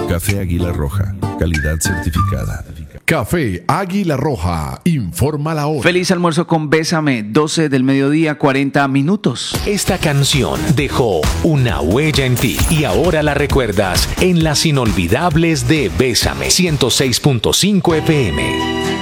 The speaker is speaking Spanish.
Café Águila Roja, calidad certificada. Café Águila Roja, informa la hora. Feliz almuerzo con Bésame, 12 del mediodía, 40 minutos. Esta canción dejó una huella en ti y ahora la recuerdas en las inolvidables de Bésame, 106.5 FM.